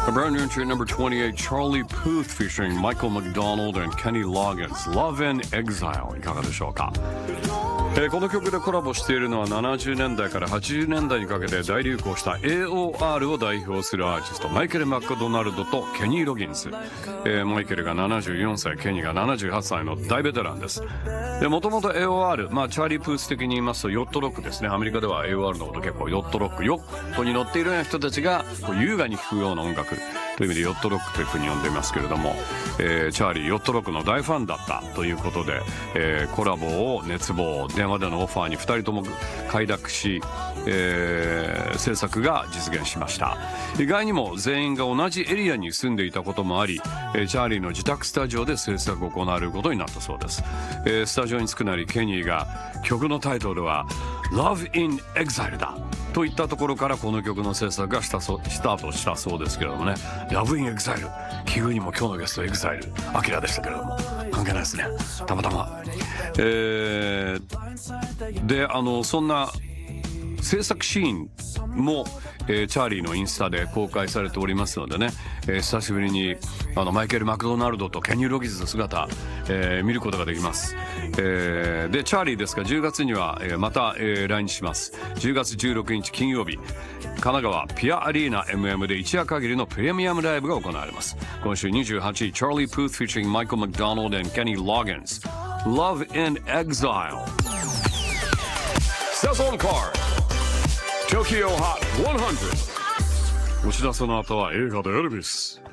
A brand new entry at number 28, Charlie Puth featuring Michael McDonald and Kenny Loggins, Love in Exile。 いかがでしょうか。この曲でコラボしているのは70年代から80年代にかけて大流行した AOR を代表するアーティスト、マイケル・マクドナルドとケニー・ロギンス。マイケルが74歳、ケニーが78歳の大ベテランです。もともと AOR、チャーリー・プース的に言いますとヨットロックですね。アメリカでは AOR のこと結構ヨットロック、ヨットに乗っているような人たちが優雅に聴くような音楽という意味でヨットロックというふうに呼んでいますけれども、チャーリーヨットロックの大ファンだったということで、コラボを熱望、電話でのオファーに2人とも快諾し、制作が実現しました。意外にも全員が同じエリアに住んでいたこともあり、チャーリーの自宅スタジオで制作を行われることになったそうです。スタジオに着くなりケニーが曲のタイトルは Love in Exile だといったところからこの曲の制作がスタートしたそうですけれどもね。 Love in Exile、 奇遇にも今日のゲスト EXILE アキラでしたけれども、関係ないですね、たまたま。でそんな制作シーンも、チャーリーのインスタで公開されておりますのでね、久しぶりにマイケル・マクドナルドとケニー・ロギンズの姿、見ることができます。でチャーリーですが10月には、また、来日します。10月16日金曜日、神奈川ピアアリーナ MM で一夜限りのプレミアムライブが行われます。今週28位、チャーリー・プース featuring Michael McDonald and Kenny Loggins, Love in Exile。 Says on card Tokyo Hot 100。 押し出すの後は映画でエルビス。